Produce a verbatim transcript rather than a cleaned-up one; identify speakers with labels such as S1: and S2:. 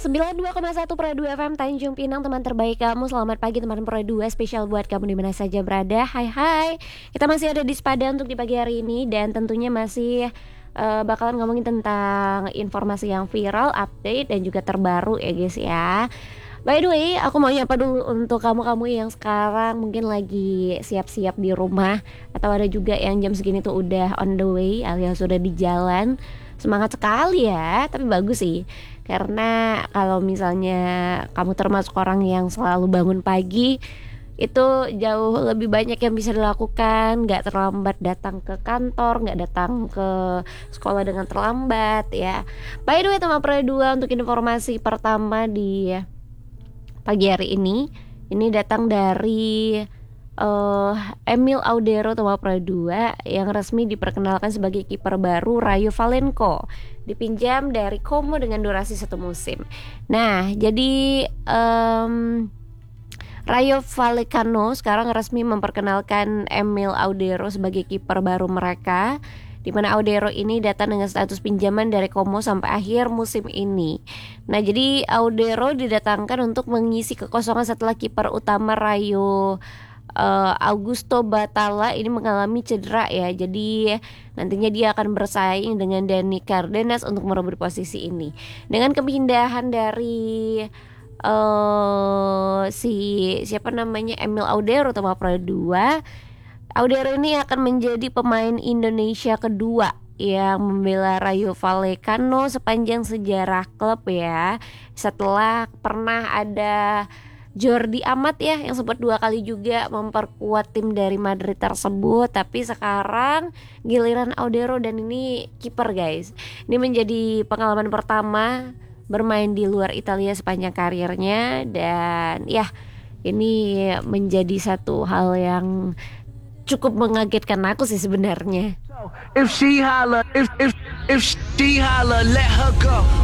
S1: sembilan puluh dua koma satu Pro dua F M Tanjung Pinang, teman terbaik kamu. Selamat pagi teman Pro dua, spesial buat kamu di mana saja berada. Hai hai. Kita masih ada di Sepada untuk di pagi hari ini, dan tentunya masih uh, bakalan ngomongin tentang informasi yang viral, update dan juga terbaru ya guys ya. By the way, aku mau nyapa dulu untuk kamu-kamu yang sekarang mungkin lagi siap-siap di rumah, atau ada juga yang jam segini tuh udah on the way alias sudah di jalan. Semangat sekali ya, tapi bagus sih. Karena kalau misalnya kamu termasuk orang yang selalu bangun pagi, itu jauh lebih banyak yang bisa dilakukan. Gak terlambat datang ke kantor, gak datang ke sekolah dengan terlambat ya. By the way teman Pro dua, untuk informasi pertama di pagi hari ini, ini datang dari uh, Emil Audero Toma Pro dua yang resmi diperkenalkan sebagai kiper baru Rayo Valenco, dipinjam dari Como dengan durasi satu musim. Nah, jadi um, Rayo Vallecano sekarang resmi memperkenalkan Emil Audero sebagai kiper baru mereka, di mana Audero ini datang dengan status pinjaman dari Como sampai akhir musim ini. Nah, jadi Audero didatangkan untuk mengisi kekosongan setelah kiper utama Rayo uh, Augusto Batalla ini mengalami cedera ya. Jadi nantinya dia akan bersaing dengan Dani Cardenas untuk merebut posisi ini. Dengan kemindahan dari uh, si siapa namanya Emil Audero Toma Pro dua, Audero ini akan menjadi pemain Indonesia kedua yang membela Rayo Vallecano sepanjang sejarah klub ya. Setelah pernah ada Jordi Amat ya, yang sempat dua kali juga memperkuat tim dari Madrid tersebut. Tapi sekarang giliran Audero, dan ini kiper guys. Ini menjadi pengalaman pertama bermain di luar Italia sepanjang karirnya. Dan ya, ini menjadi satu hal yang cukup mengagetkan aku sih sebenarnya.
S2: If she holla, if if if she holla, let her go.